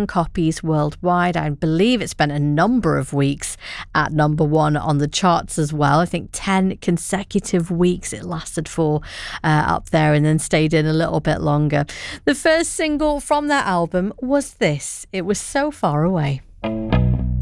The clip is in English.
million copies worldwide. I believe it spent a number of weeks at number one on the charts as well. I think 10 consecutive weeks it lasted for up there, and then stayed in a little bit longer. The first single from that album was this. It was So Far Away.